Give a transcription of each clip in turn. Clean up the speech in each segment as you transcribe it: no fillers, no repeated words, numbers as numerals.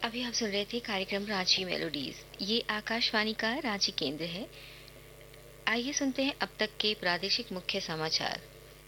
अभी आप सुन रहे थे कार्यक्रम रांची मेलोडीज। ये आकाशवाणी का रांची केंद्र है। आइए सुनते हैं अब तक के प्रादेशिक मुख्य समाचार।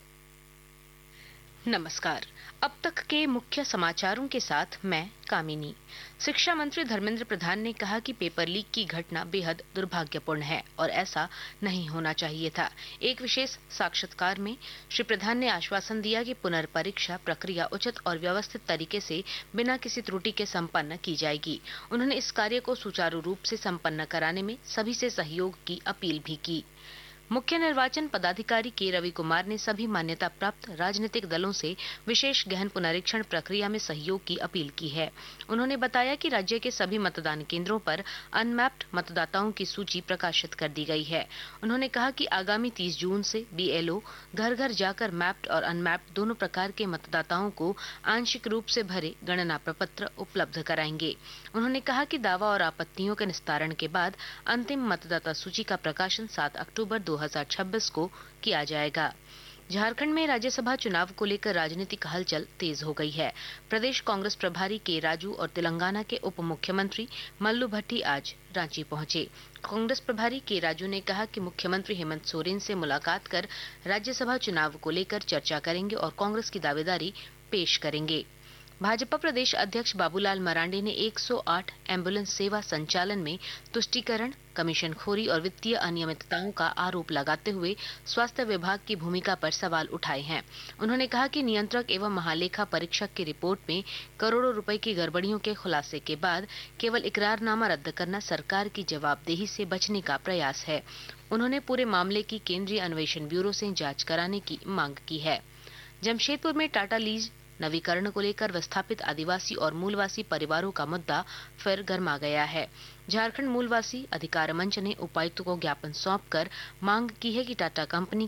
नमस्कार। अब तक के मुख्य समाचारों के साथ मैं कामिनी। शिक्षा मंत्री धर्मेंद्र प्रधान ने कहा कि पेपर लीक की घटना बेहद दुर्भाग्यपूर्ण है और ऐसा नहीं होना चाहिए था। एक विशेष साक्षात्कार में श्री प्रधान ने आश्वासन दिया कि पुनर्परीक्षा प्रक्रिया उचित और व्यवस्थित तरीके से बिना किसी त्रुटि के संपन्न की जाएगी। उन्होंने इस कार्य को सुचारू रूप से संपन्न कराने में सभी से सहयोग की अपील भी की। मुख्य निर्वाचन पदाधिकारी के रवि कुमार ने सभी मान्यता प्राप्त राजनीतिक दलों से विशेष गहन पुनरीक्षण प्रक्रिया में सहयोग की अपील की है। उन्होंने बताया कि राज्य के सभी मतदान केंद्रों पर अनमैप्ड मतदाताओं की सूची प्रकाशित कर दी गई है। उन्होंने कहा कि आगामी 30 जून से BLO घर घर जाकर मैप्ड और अनमैप्ड दोनों प्रकार के मतदाताओं को आंशिक रूप से भरे गणना प्रपत्र उपलब्ध कराएंगे। उन्होंने कहा कि दावा और आपत्तियों के निस्तारण के बाद अंतिम मतदाता सूची का प्रकाशन 7 अक्टूबर 2026 को किया जाएगा। झारखंड में राज्यसभा चुनाव को लेकर राजनीतिक हलचल तेज हो गई है। प्रदेश कांग्रेस प्रभारी के राजू और तेलंगाना के उप मुख्यमंत्री मल्लू भट्टी आज रांची पहुंचे। कांग्रेस प्रभारी के राजू ने कहा कि मुख्यमंत्री हेमंत सोरेन से मुलाकात कर राज्यसभा चुनाव को लेकर चर्चा करेंगे और कांग्रेस की दावेदारी पेश करेंगे। भाजपा प्रदेश अध्यक्ष बाबूलाल मरांडी ने 108 एम्बुलेंस सेवा संचालन में तुष्टीकरण, कमीशनखोरी और वित्तीय अनियमितताओं का आरोप लगाते हुए स्वास्थ्य विभाग की भूमिका पर सवाल उठाए हैं। उन्होंने कहा कि नियंत्रक एवं महालेखा परीक्षक की रिपोर्ट में करोड़ों रुपए की गड़बड़ियों के खुलासे के बाद केवल इकरारनामा रद्द करना सरकार की जवाबदेही से बचने का प्रयास है। उन्होंने पूरे मामले की केंद्रीय अन्वेषण ब्यूरो से जांच कराने की मांग की है। जमशेदपुर में टाटा लीज नवीकरण को लेकर विस्थापित आदिवासी और मूलवासी परिवारों का मुद्दा फिर गर्मा गया है। झारखंड मूलवासी अधिकार मंच ने उपायुक्त को ज्ञापन सौंपकर मांग की है कि टाटा कंपनी